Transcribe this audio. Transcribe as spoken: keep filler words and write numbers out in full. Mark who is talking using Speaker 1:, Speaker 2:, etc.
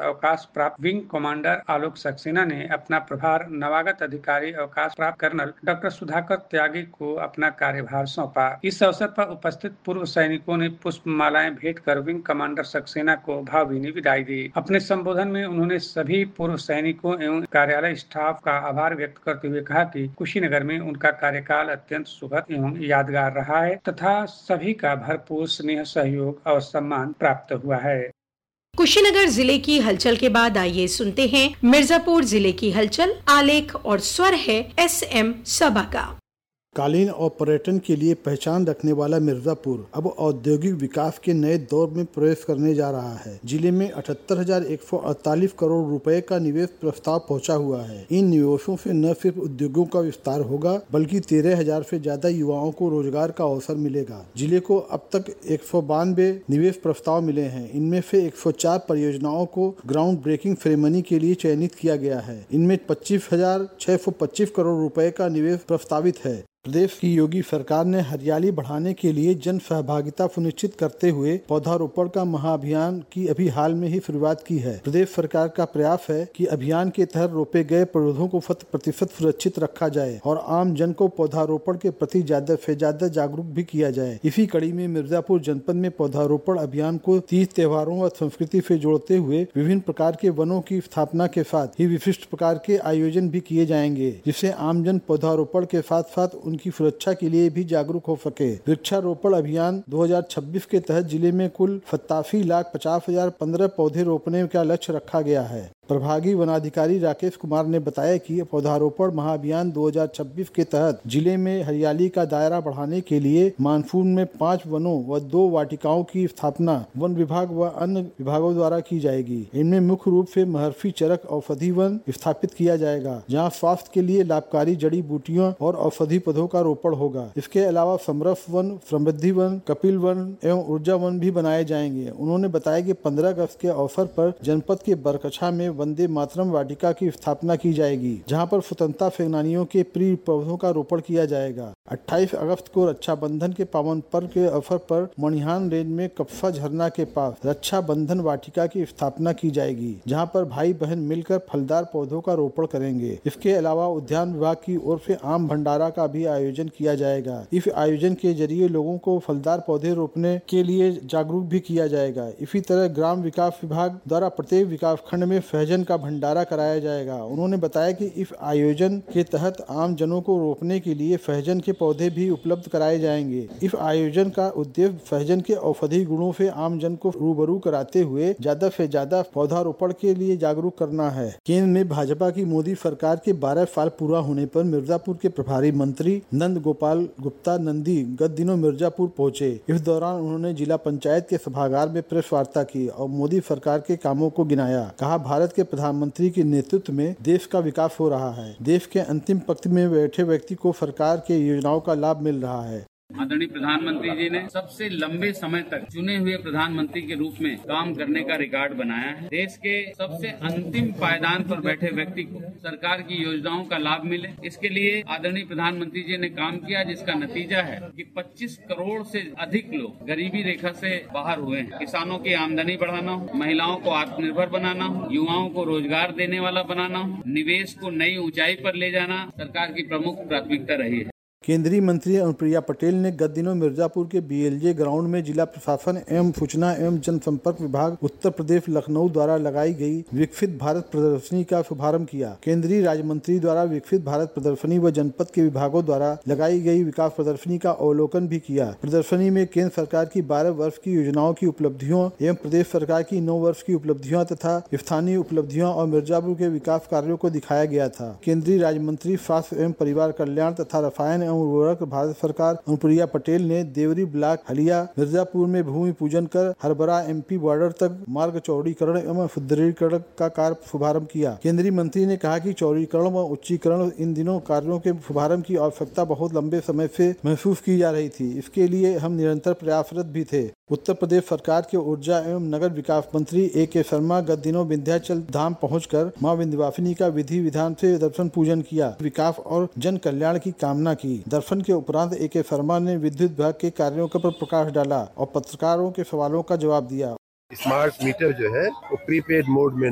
Speaker 1: अवकाश प्राप्त wing commander आलोक सक्सेना ने अपना प्रभार नवागत अधिकारी अवकाश प्राप्त कर्नल डॉक्टर सुधाकर त्यागी को अपना कार्यभार सौंपा। इस अवसर पर उपस्थित पूर्व सैनिकों ने पुष्पमालाएं भेंट कर विंग कमांडर सक्सेना को भावभीनी विदाई दी। अपने संबोधन में उन्होंने सभी पूर्व सैनिकों एवं कार्यालय स्टाफ का आभार व्यक्त करते हुए कहा कि कुशीनगर में उनका कार्यकाल अत्यंत सुखद एवं यादगार रहा है तथा सभी का भरपूर स्नेह, सहयोग और सम्मान प्राप्त हुआ है।
Speaker 2: कुशीनगर जिले की हलचल के बाद आइए सुनते हैं मिर्जापुर जिले की हलचल। आलेख और स्वर है एस एम सबा का।
Speaker 3: कालीन और पर्यटन के लिए पहचान रखने वाला मिर्जापुर अब औद्योगिक विकास के नए दौर में प्रवेश करने जा रहा है। जिले में अठहत्तर हजार एक सौ अड़तालीस करोड़ रुपए का निवेश प्रस्ताव पहुंचा हुआ है। इन निवेशों से न सिर्फ उद्योगों का विस्तार होगा बल्कि तेरह हजार से ज्यादा युवाओं को रोजगार का अवसर मिलेगा। जिले को अब तक एक सौ बानवे निवेश प्रस्ताव मिले हैं। इनमें से एक सौ चार परियोजनाओं को ग्राउंड ब्रेकिंग सेरेमनी के लिए चयनित किया गया है। इनमें पच्चीस हजार छह सौ पच्चीस करोड़ रुपए का निवेश प्रस्तावित है। प्रदेश की योगी सरकार ने हरियाली बढ़ाने के लिए जन सहभागिता सुनिश्चित करते हुए पौधारोपण का महाअभियान की अभी हाल में ही शुरुआत की है। प्रदेश सरकार का प्रयास है कि अभियान के तहत रोपे गए पौधों को शत प्रतिशत सुरक्षित रखा जाए और आम जन को पौधारोपण के प्रति ज्यादा से ज्यादा जागरूक भी किया जाए। इसी कड़ी में मिर्जापुर जनपद में पौधारोपण अभियान को तीज त्योहारों और संस्कृति से जोड़ते हुए विभिन्न प्रकार के वनों की स्थापना के साथ ही विशिष्ट प्रकार के आयोजन भी किए जाएंगे, जिससे आमजन पौधारोपण के साथ साथ उनकी सुरक्षा के लिए भी जागरूक हो सके। वृक्षारोपण अभियान दो हजार छब्बीस के तहत जिले में कुल सत्तासी लाख पचास हजार पंद्रह पौधे रोपने का लक्ष्य रखा गया है। प्रभागी वनाधिकारी राकेश कुमार ने बताया कि पौधारोपण महाअभियान दो हजार छब्बीस के तहत जिले में हरियाली का दायरा बढ़ाने के लिए मानसून में पाँच वनों व दो वाटिकाओं की स्थापना वन विभाग व अन्य विभागों द्वारा की जाएगी। इनमें मुख्य रूप से महर्षि चरक औषधि वन स्थापित किया जाएगा, जहाँ स्वास्थ्य के लिए लाभकारी जड़ी बूटियों और औषधि पौधों का रोपण होगा। इसके अलावा समरस वन, समृद्धि वन, कपिल वन एवं ऊर्जा वन भी बनाए जाएंगे। उन्होंने बताया कि पंद्रह अगस्त के अवसर पर जनपद के बरकछा में वंदे मातरम वाटिका की स्थापना की जाएगी, जहां पर स्वतंत्रता सेनानियों के प्रिय पौधों का रोपण किया जाएगा। अट्ठाईस अगस्त को रक्षाबंधन के पावन पर्व के अवसर पर मणिहान रेंज में कपसा झरना के पास रक्षाबंधन वाटिका की स्थापना की जाएगी, जहां पर भाई बहन मिलकर फलदार पौधों का रोपण करेंगे। इसके अलावा उद्यान विभाग की ओर से आम भंडारा का भी आयोजन किया जाएगा। इस आयोजन के जरिए लोगों को फलदार पौधे रोपने के लिए जागरूक भी किया जाएगा। इसी तरह ग्राम विकास विभाग द्वारा प्रत्येक विकास खंड में सहजन का भंडारा कराया जाएगा। उन्होंने बताया कि इस आयोजन के तहत आम जनों को रोपने के लिए सहजन के पौधे भी उपलब्ध कराए जाएंगे। इस आयोजन का उद्देश्य सहजन के औषधि गुणों से आम जन को रूबरू कराते हुए ज्यादा से ज्यादा पौधारोपण के लिए जागरूक करना है। केंद्र में भाजपा की मोदी सरकार के बारह साल पूरा होने पर मिर्जापुर के प्रभारी मंत्री नंद गोपाल गुप्ता नंदी गत दिनों मिर्जापुर पहुंचे। इस दौरान उन्होंने जिला पंचायत के सभागार में प्रेस वार्ता की और मोदी सरकार के कामों को गिनाया। कहा, भारत के प्रधानमंत्री के नेतृत्व में देश का विकास हो रहा है। देश के अंतिम पंक्ति में बैठे व्यक्ति को सरकार के योजनाओं का लाभ मिल रहा है।
Speaker 4: आदरणीय प्रधानमंत्री जी ने सबसे लंबे समय तक चुने हुए प्रधानमंत्री के रूप में काम करने का रिकॉर्ड बनाया है। देश के सबसे अंतिम पायदान पर बैठे व्यक्ति को सरकार की योजनाओं का लाभ मिले, इसके लिए आदरणीय प्रधानमंत्री जी ने काम किया, जिसका नतीजा है कि पच्चीस करोड़ से अधिक लोग गरीबी रेखा से बाहर हुए हैं। किसानों की आमदनी बढ़ाना हो, महिलाओं को आत्मनिर्भर बनाना हो, युवाओं को रोजगार देने वाला बनाना हो, निवेश को नई ऊंचाई पर ले जाना सरकार की प्रमुख प्राथमिकता रही है।
Speaker 3: केंद्रीय मंत्री अनुप्रिया पटेल ने गत दिनों मिर्जापुर के बीएलजे ग्राउंड में जिला प्रशासन एवं सूचना एवं जनसंपर्क विभाग उत्तर प्रदेश लखनऊ द्वारा लगाई गई विकसित भारत प्रदर्शनी का शुभारंभ किया। केंद्रीय राज्य मंत्री द्वारा विकसित भारत प्रदर्शनी व जनपद के विभागों द्वारा लगाई गई विकास प्रदर्शनी का अवलोकन भी किया। प्रदर्शनी में केंद्र सरकार की बारह वर्ष की योजनाओं की उपलब्धियों एवं प्रदेश सरकार की नौ वर्ष की उपलब्धियों तथा स्थानीय उपलब्धियों और मिर्जापुर के विकास कार्यों को दिखाया गया था। केंद्रीय राज्य मंत्री स्वास्थ्य एवं परिवार कल्याण तथा रसायन उर्वरक भारत सरकार अनुप्रिया पटेल ने देवरी ब्लॉक हलिया मिर्जापुर में भूमि पूजन कर हरबरा एमपी बॉर्डर तक मार्ग चौड़ीकरण एवं सुदृढ़ीकरण का कार्य शुभारंभ किया। केंद्रीय मंत्री ने कहा कि चौड़ीकरण व उच्चीकरण इन दिनों कार्यों के शुभारंभ की आवश्यकता बहुत लंबे समय से महसूस की जा रही थी। इसके लिए हम निरंतर प्रयासरत भी थे। उत्तर प्रदेश सरकार के ऊर्जा एवं नगर विकास मंत्री ए के शर्मा गत दिनों विंध्याचल धाम पहुंचकर मां विंध्यवासिनी का विधि विधान से दर्शन पूजन किया, विकास और जन कल्याण की कामना की। दर्शन के उपरांत ए के शर्मा ने विद्युत विभाग के कार्यों पर प्रकाश डाला और पत्रकारों के सवालों का जवाब दिया।
Speaker 5: स्मार्ट मीटर जो है वो प्रीपेड मोड में